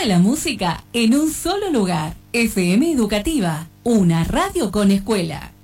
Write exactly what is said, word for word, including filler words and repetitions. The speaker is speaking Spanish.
Toda la música en un solo lugar. F M Educativa, una radio con escuela.